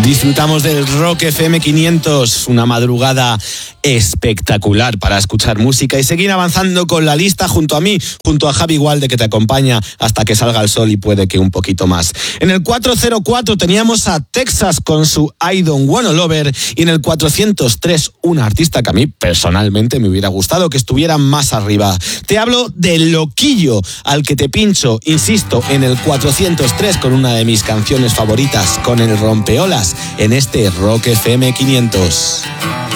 Disfrutamos del Rock FM 500, una madrugada espectacular para escuchar música y seguir avanzando con la lista junto a mí, junto a Javi Walde, que te acompaña hasta que salga el sol y puede que un poquito más. En el 404 teníamos a Texas con su I Don't Wanna Lover, y en el 403 una artista que a mí personalmente me hubiera gustado que estuviera más arriba. Te hablo de Loquillo, al que te pincho, insisto, en el 403 con una de mis canciones favoritas, con el Rompeolas, en este Rock FM 500.